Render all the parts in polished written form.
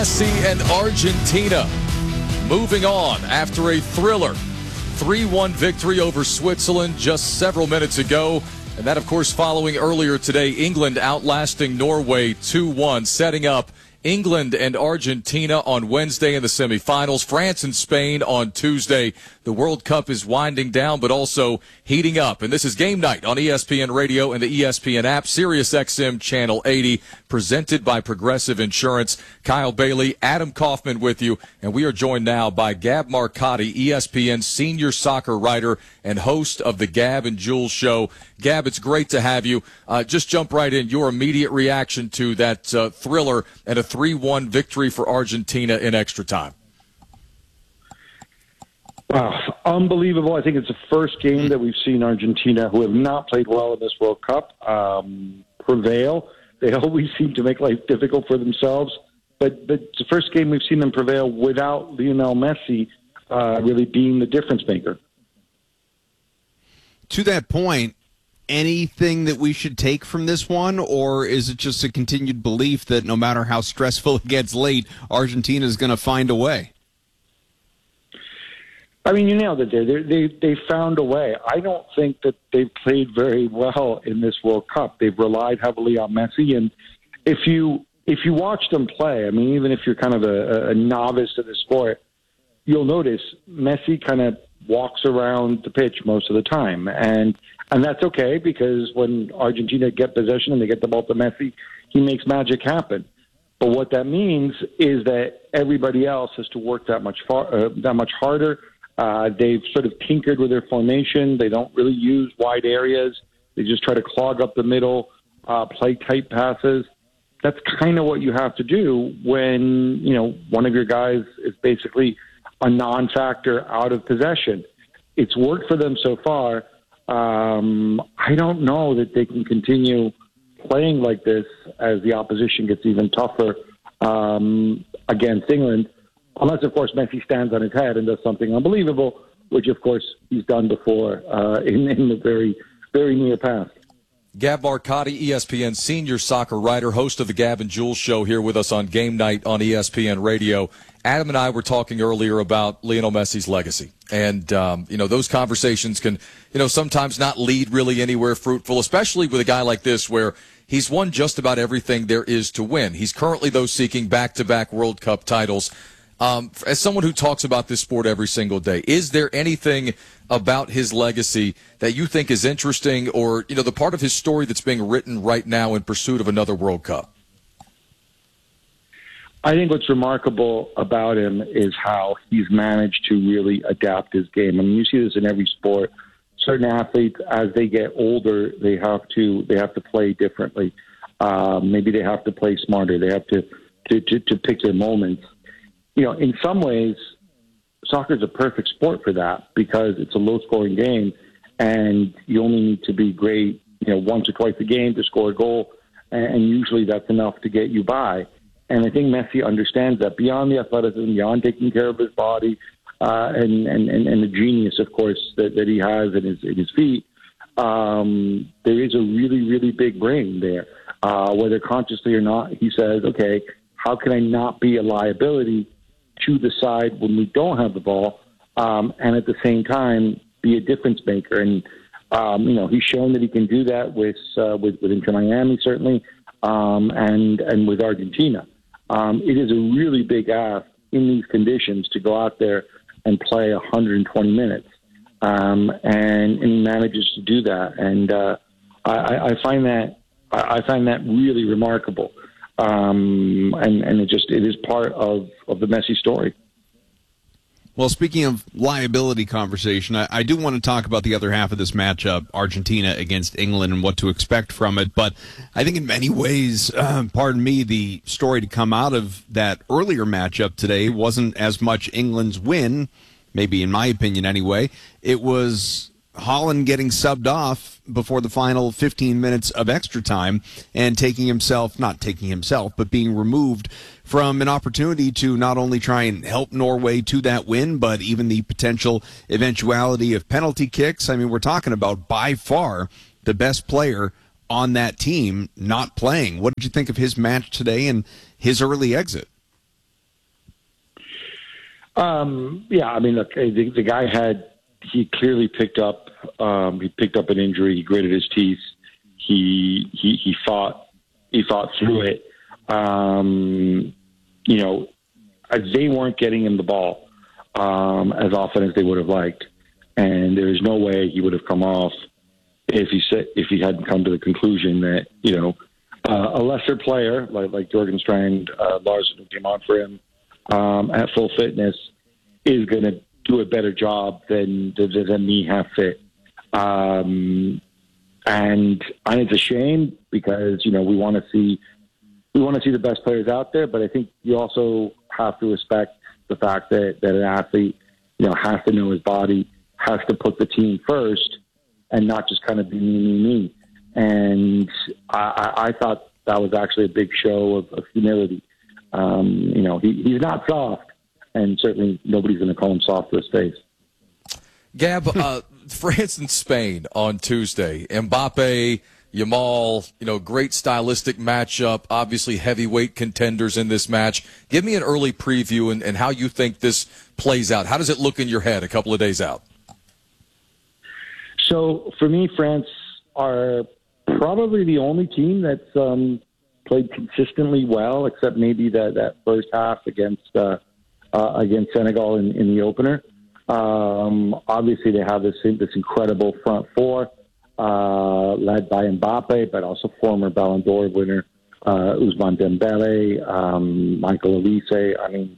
Messi and Argentina moving on after a thriller 3-1 victory over Switzerland just several minutes ago. And that, of course, following earlier today, England outlasting Norway 2-1, setting up England and Argentina on Wednesday in the semifinals, France and Spain on Tuesday. The World Cup is winding down, but also heating up. And this is Game Night on ESPN Radio and the ESPN app, Sirius XM Channel 80, presented by Progressive Insurance. Kyle Bailey, Adam Kaufman with you, and we are joined now by Gab Marcotti, ESPN senior soccer writer and host of the Gab and Jules Show. Gab, it's great to have you. Just jump right in. Your immediate reaction to that thriller and a 3-1 victory for Argentina in extra time. Wow, unbelievable. I think it's the first game that we've seen Argentina, who have not played well in this World Cup, prevail. They always seem to make life difficult for themselves. But it's the first game we've seen them prevail without Lionel Messi really being the difference maker. To that point, anything that we should take from this one, or is it just a continued belief that no matter how stressful it gets late, Argentina is going to find a way? I mean, you nailed it there. They found a way. I don't think that they've played very well in this World Cup. They've relied heavily on Messi, and if you watch them play, I mean, even if you're kind of a novice to the sport, you'll notice Messi kind of walks around the pitch most of the time, and that's okay, because when Argentina get possession and they get the ball to Messi, he makes magic happen. But what that means is that everybody else has to work that much harder. They've sort of tinkered with their formation. They don't really use wide areas. They just try to clog up the middle, play tight passes. That's kind of what you have to do when, one of your guys is basically a non-factor out of possession. It's worked for them so far. I don't know that they can continue playing like this as the opposition gets even tougher against England, unless, of course, Messi stands on his head and does something unbelievable, which, of course, he's done before in the very, very near past. Gab Marcotti, ESPN senior soccer writer, host of the Gab and Jules Show, here with us on Game Night on ESPN Radio. Adam and I were talking earlier about Lionel Messi's legacy. And, those conversations can, sometimes not lead really anywhere fruitful, especially with a guy like this where he's won just about everything there is to win. He's currently, though, seeking back-to-back World Cup titles. As someone who talks about this sport every single day, is there anything about his legacy that you think is interesting, or, the part of his story that's being written right now in pursuit of another World Cup? I think what's remarkable about him is how he's managed to really adapt his game. I mean, you see this in every sport. Certain athletes, as they get older, they have to play differently. Maybe they have to play smarter. They have to pick their moments. In some ways, soccer is a perfect sport for that, because it's a low-scoring game, and you only need to be great, once or twice a game to score a goal, and usually that's enough to get you by. And I think Messi understands that, beyond the athleticism, beyond taking care of his body, and the genius, of course, that he has in his feet. There is a really, really big brain there. Whether consciously or not, he says, okay, how can I not be a liability to the side when we don't have the ball, and at the same time be a difference maker? And he's shown that he can do that with Inter Miami, certainly, and with Argentina. It is a really big ask in these conditions to go out there and play 120 minutes, and he manages to do that. And I find that really remarkable. And it is part of the Messi story. Well, speaking of liability conversation, I do want to talk about the other half of this matchup, Argentina against England, and what to expect from it. But I think in many ways, the story to come out of that earlier matchup today wasn't as much England's win, maybe in my opinion anyway. It was Haaland getting subbed off before the final 15 minutes of extra time and being removed from an opportunity to not only try and help Norway to that win, but even the potential eventuality of penalty kicks. I mean, we're talking about by far the best player on that team not playing. What did you think of his match today and his early exit? Yeah, I mean, look, the guy he clearly picked up an injury. He gritted his teeth. He fought through it. They weren't getting him the ball as often as they would have liked, and there's no way he would have come off if he hadn't come to the conclusion that a lesser player like Jorgen Strand, Larson, who came on for him at full fitness, is going to do a better job than me half fit. And it's a shame because we want to see the best players out there, but I think you also have to respect the fact that an athlete has to know his body, has to put the team first, and not just kind of be me. And I thought that was actually a big show of humility. He's not soft, and certainly nobody's going to call him soft to his face. Gab, France and Spain on Tuesday. Mbappe, Yamal, great stylistic matchup, obviously heavyweight contenders in this match. Give me an early preview and how you think this plays out. How does it look in your head a couple of days out? So, for me, France are probably the only team that's played consistently well, except maybe that first half against Senegal in the opener. Obviously, they have this incredible front four, led by Mbappe, but also former Ballon d'Or winner Ousmane Dembele, Michael Olise. I mean,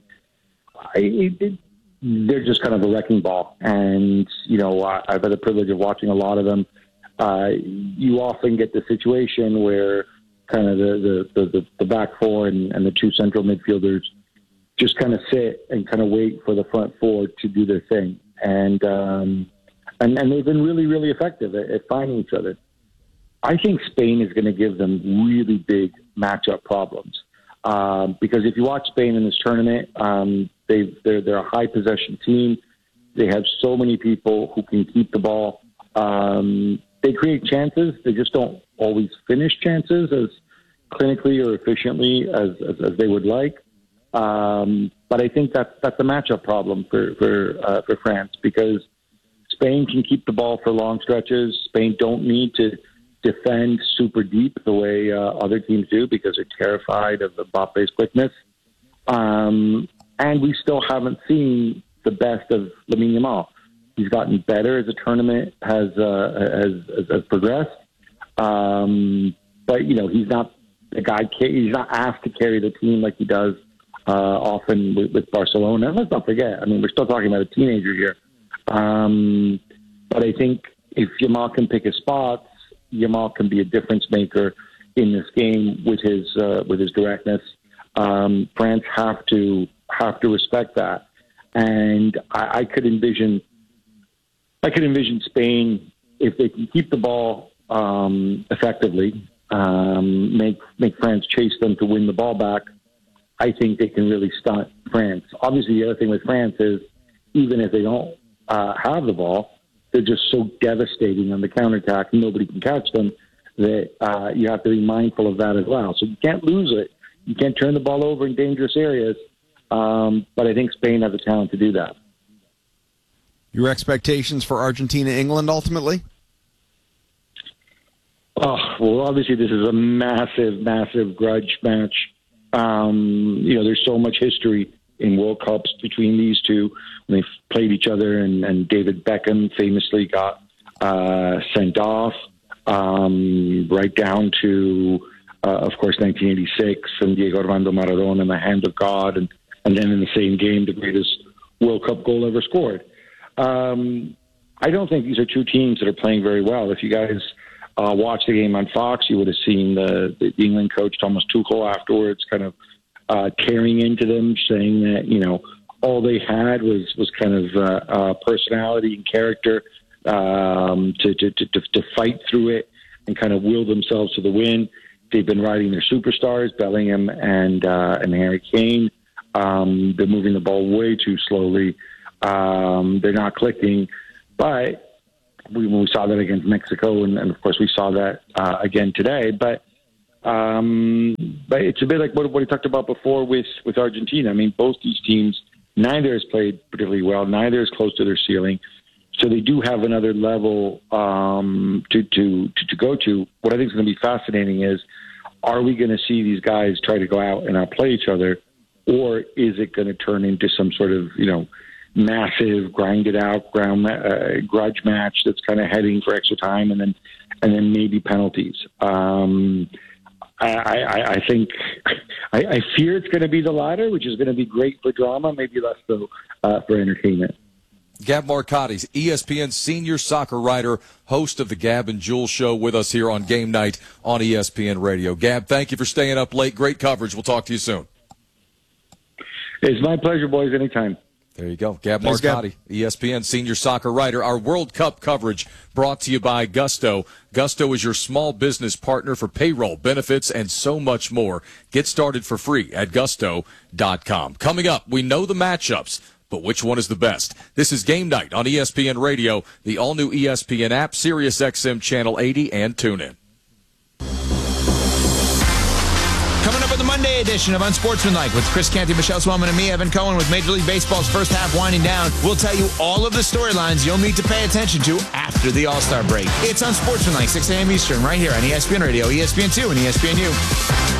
they're just kind of a wrecking ball. And, I've had the privilege of watching a lot of them. You often get the situation where kind of the back four and the two central midfielders just kind of sit and kind of wait for the front four to do their thing. And they've been really, really effective at finding each other. I think Spain is going to give them really big matchup problems. Because if you watch Spain in this tournament, they're a high possession team. They have so many people who can keep the ball. They create chances. They just don't always finish chances as clinically or efficiently as they would like. But I think that's a matchup problem for France, because Spain can keep the ball for long stretches. Spain don't need to defend super deep the way other teams do, because they're terrified of Mbappe's quickness. And we still haven't seen the best of Lamine Yamal. He's gotten better as the tournament has progressed. But he's not a guy. He's not asked to carry the team like he does often with Barcelona. And let's not forget, we're still talking about a teenager here. But I think if Yamal can pick his spots, Yamal can be a difference maker in this game with his directness. France have to respect that, and I could envision Spain, if they can keep the ball effectively, make France chase them to win the ball back. I think they can really stunt France. Obviously, the other thing with France is, even if they don't have the ball, they're just so devastating on the counterattack, and nobody can catch them, that you have to be mindful of that as well. So you can't lose it. You can't turn the ball over in dangerous areas. But I think Spain has the talent to do that. Your expectations for Argentina-England ultimately? Oh, well, obviously this is a massive, massive grudge match. There's so much history in World Cups between these two when they played each other, and David Beckham famously got sent off, right down to, of course, 1986 and Diego Armando Maradona in the hand of God, and then in the same game, the greatest World Cup goal ever scored. I don't think these are two teams that are playing very well. If you guys watched the game on Fox, you would have seen the England coach, Thomas Tuchel, afterwards kind of tearing into them, saying that, all they had was kind of personality and character to fight through it and kind of will themselves to the win. They've been riding their superstars, Bellingham and Harry Kane. They're moving the ball way too slowly. They're not clicking, but we saw that against Mexico, and of course we saw that again today. But it's a bit like what we talked about before with Argentina. Both these teams Neither has played particularly well. Neither is close to their ceiling. So they do have another level to go to. What I think is going to be fascinating is, are we going to see these guys try to go out and outplay each other, or is it going to turn into some sort of, massive grinded out grudge match that's kind of heading for extra time and then maybe penalties? I think I fear it's going to be the latter, which is going to be great for drama, maybe less so for entertainment. Gab Marcotti, ESPN senior soccer writer, host of the Gab and Jules Show, with us here on Game Night on ESPN Radio. Gab, thank you for staying up late. Great coverage. We'll talk to you soon. It's my pleasure, boys. Anytime. There you go. Gab Marcotti, ESPN senior soccer writer. Our World Cup coverage brought to you by Gusto. Gusto is your small business partner for payroll, benefits, and so much more. Get started for free at gusto.com. Coming up, we know the matchups, but which one is the best? This is Game Night on ESPN Radio, the all-new ESPN app, Sirius XM Channel 80, and TuneIn. Coming up with the Monday edition of Unsportsmanlike with Chris Canty, Michelle Swellman, and me, Evan Cohen, with Major League Baseball's first half winding down. We'll tell you all of the storylines you'll need to pay attention to after the All-Star break. It's Unsportsmanlike, 6 a.m. Eastern, right here on ESPN Radio, ESPN2, and ESPNU.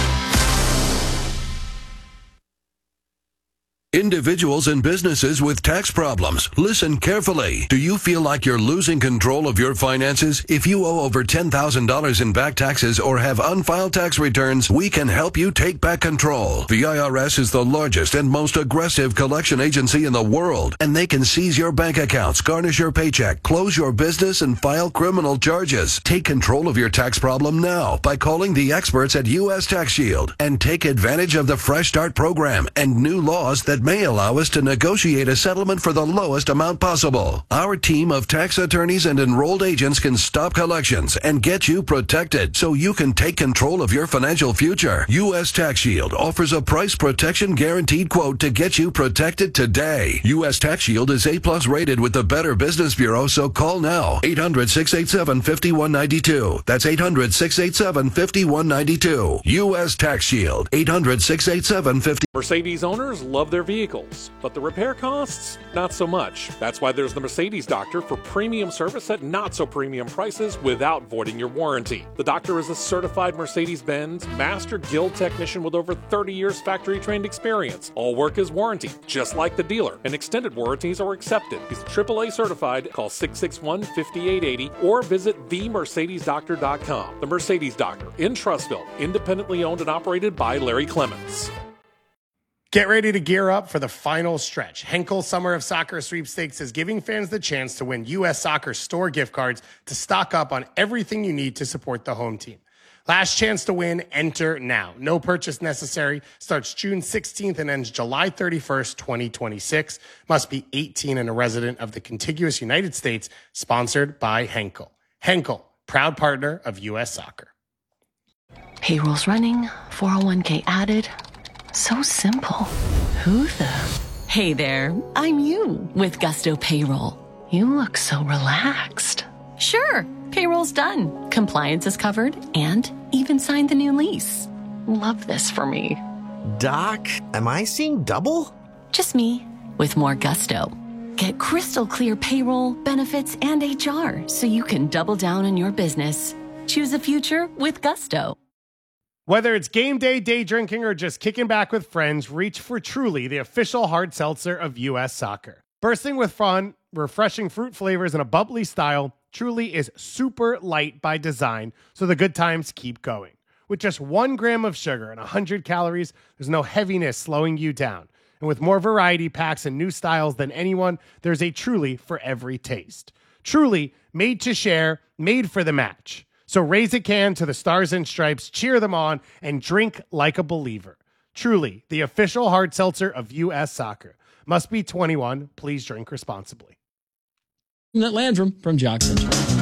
Individuals and businesses with tax problems, listen carefully. Do you feel like you're losing control of your finances? If you owe over $10,000 in back taxes or have unfiled tax returns, we can help you take back control. The IRS is the largest and most aggressive collection agency in the world, and they can seize your bank accounts, garnish your paycheck, close your business, and file criminal charges. Take control of your tax problem now by calling the experts at U.S. Tax Shield and take advantage of the Fresh Start program and new laws that may allow us to negotiate a settlement for the lowest amount possible. Our team of tax attorneys and enrolled agents can stop collections and get you protected so you can take control of your financial future. U.S. Tax Shield offers a price protection guaranteed quote to get you protected today. U.S. Tax Shield is A+ rated with the Better Business Bureau, so call now. 800-687-5192. That's 800-687-5192. U.S. Tax Shield. 800-687-5192. Mercedes owners love their vehicles, but the repair costs, not so much. That's why there's the Mercedes Doctor for premium service at not so premium prices without voiding your warranty. The Doctor is a certified Mercedes-Benz Master Guild technician with over 30 years factory-trained experience. All work is warranty, just like the dealer, and extended warranties are accepted. He's AAA certified. Call 661-5880 or visit themercedesdoctor.com. The Mercedes Doctor in Trussville, independently owned and operated by Larry Clements. Get ready to gear up for the final stretch. Henkel Summer of Soccer Sweepstakes is giving fans the chance to win U.S. Soccer store gift cards to stock up on everything you need to support the home team. Last chance to win, enter now. No purchase necessary. Starts June 16th and ends July 31st, 2026. Must be 18 and a resident of the contiguous United States. Sponsored by Henkel. Henkel, proud partner of U.S. Soccer. Payroll's running, 401k added. So simple. Who the? Hey there, I'm you with Gusto Payroll. You look so relaxed. Sure, payroll's done. Compliance is covered and even signed the new lease. Love this for me. Doc, am I seeing double? Just me with more Gusto. Get crystal clear payroll, benefits, and HR so you can double down on your business. Choose a future with Gusto. Whether it's game day, day drinking, or just kicking back with friends, reach for Truly, the official hard seltzer of U.S. Soccer. Bursting with fun, refreshing fruit flavors, and a bubbly style, Truly is super light by design, so the good times keep going. With just 1 gram of sugar and 100 calories, there's no heaviness slowing you down. And with more variety packs and new styles than anyone, there's a Truly for every taste. Truly, made to share, made for the match. So raise a can to the Stars and Stripes, cheer them on, and drink like a believer. Truly, the official hard seltzer of U.S. Soccer. Must be 21. Please drink responsibly. Landrum from Jock Central.